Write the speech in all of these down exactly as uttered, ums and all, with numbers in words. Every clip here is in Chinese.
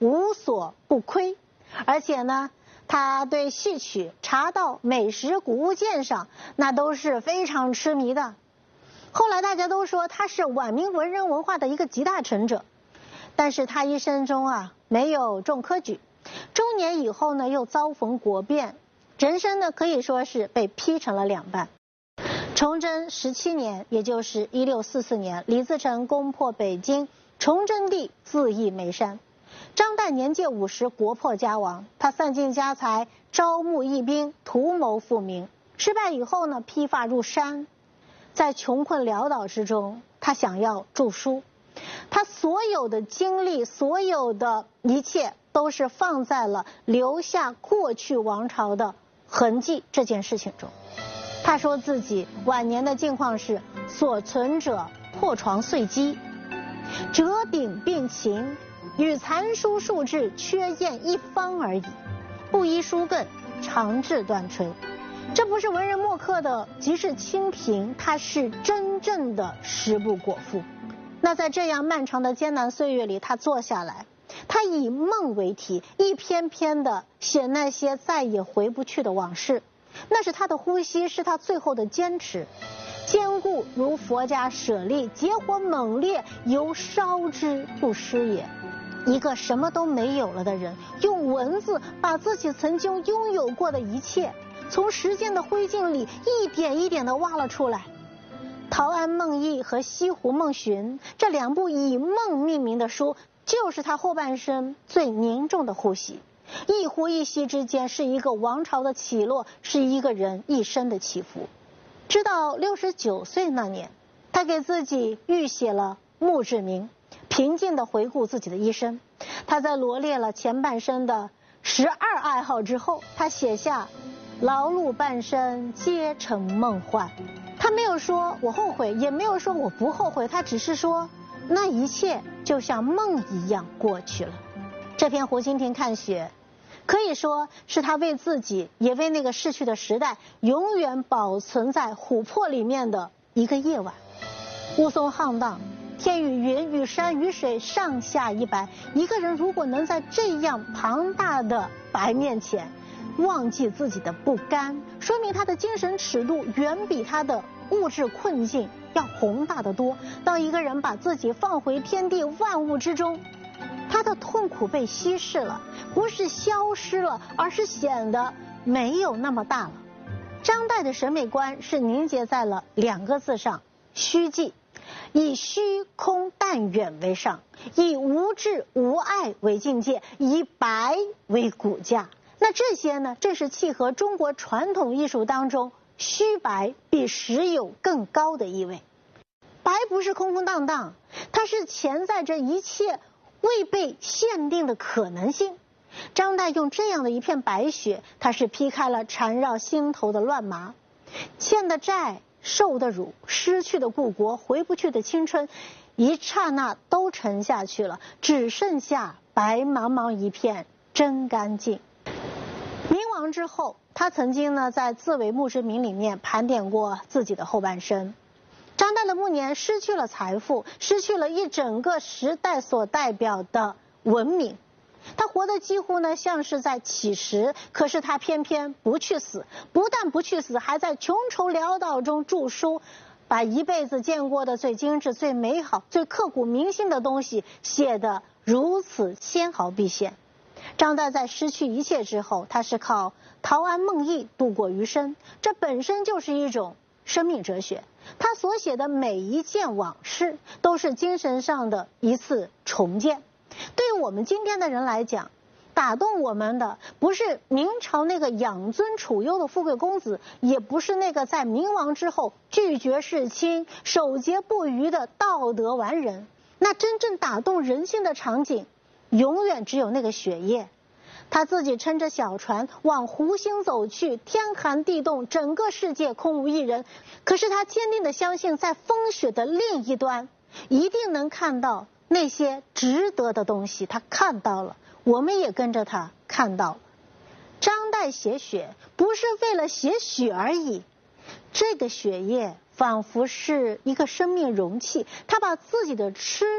无所不窥，而且呢，他对戏曲、茶道、美食、古物鉴赏那都是非常痴迷的。后来大家都说他是晚明文人文化的一个集大成者，但是他一生中啊没有中科举，中年以后呢又遭逢国变，人生呢可以说是被劈成了两半。崇祯十七年，也就是一六四四年，李自成攻破北京，崇祯帝自缢眉山。张岱年届五十，国破家亡，他散尽家财，招募义兵，图谋复明。失败以后呢，披发入山，在穷困潦倒之中，他想要著书。他所有的精力，所有的一切，都是放在了留下过去王朝的痕迹这件事情中。他说自己晚年的境况是所存者破床碎机，折鼎并琴，与残书数志，缺砚一方而已，不依书亘，长治断吹。这不是文人墨客的即是清贫，它是真正的食不果腹。那在这样漫长的艰难岁月里，他坐下来，他以梦为题，一篇篇的写那些再也回不去的往事。那是他的呼吸，是他最后的坚持。坚固如佛家舍利，结火猛烈，犹烧之不失也。一个什么都没有了的人，用文字把自己曾经拥有过的一切，从时间的灰烬里一点一点地挖了出来。《陶庵梦忆》和《西湖梦寻》这两部以梦命名的书，就是他后半生最凝重的呼吸。一呼一吸之间，是一个王朝的起落，是一个人一生的起伏。直到六十九岁那年，他给自己预写了墓志铭，平静地回顾自己的一生。他在罗列了前半生的十二爱好之后，他写下劳碌半生皆成梦幻。他没有说我后悔，也没有说我不后悔，他只是说那一切就像梦一样过去了。这篇湖心亭看雪可以说是他为自己也为那个逝去的时代永远保存在琥珀里面的一个夜晚。雾凇沆荡，天与云与山与水上下一白，一个人如果能在这样庞大的白面前忘记自己的不甘，说明他的精神尺度远比他的物质困境要宏大得多。当一个人把自己放回天地万物之中，他的痛苦被稀释了，不是消失了，而是显得没有那么大了。张岱的审美观是凝结在了两个字上，虚寂，以虚空淡远为上，以无智无爱为境界，以白为骨架。那这些呢，这是契合中国传统艺术当中虚白比实有更高的意味。白不是空空荡荡，它是潜在着一切未被限定的可能性。张岱用这样的一片白雪，他是劈开了缠绕心头的乱麻，欠的债，受的辱，失去的故国，回不去的青春，一刹那都沉下去了，只剩下白茫茫一片，真干净。明亡之后，他曾经呢在自为墓志铭里面盘点过自己的后半生。张岱的暮年失去了财富，失去了一整个时代所代表的文明，他活得几乎呢像是在乞食，可是他偏偏不去死，不但不去死，还在穷愁潦倒中著书，把一辈子见过的最精致、最美好、最刻骨铭心的东西写得如此纤毫毕现。张岱在失去一切之后，他是靠陶庵梦忆度过余生，这本身就是一种生命哲学。他所写的每一件往事，都是精神上的一次重建。对于我们今天的人来讲，打动我们的不是明朝那个养尊处优的富贵公子，也不是那个在明亡之后拒绝事亲、守节不渝的道德完人。那真正打动人心的场景，永远只有那个雪夜。他自己撑着小船往湖心走去，天寒地冻，整个世界空无一人，可是他坚定地相信，在风雪的另一端一定能看到那些值得的东西。他看到了，我们也跟着他看到了。张岱写雪不是为了写雪而已，这个雪夜仿佛是一个生命容器，他把自己的痴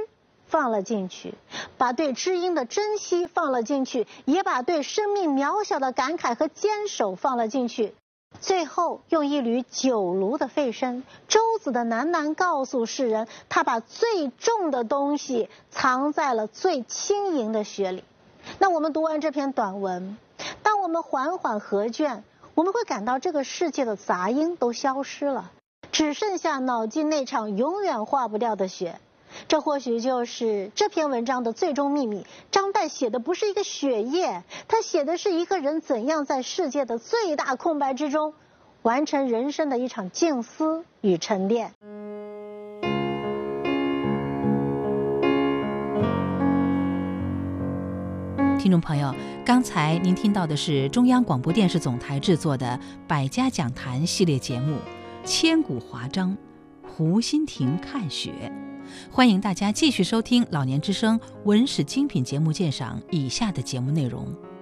放了进去，把对知音的珍惜放了进去，也把对生命渺小的感慨和坚守放了进去。最后用一缕九炉的沸声，周子的喃喃告诉世人，他把最重的东西藏在了最轻盈的雪里。那我们读完这篇短文，当我们缓缓合卷，我们会感到这个世界的杂音都消失了，只剩下脑筋那场永远化不掉的雪。这或许就是这篇文章的最终秘密。张岱写的不是一个雪夜，他写的是一个人怎样在世界的最大空白之中，完成人生的一场静思与沉淀。 听众朋友，刚才您听到的是中央广播电视总台制作的《百家讲坛》系列节目《千古华章》，湖心亭看雪。欢迎大家继续收听老年之声文史精品节目鉴赏以下的节目内容。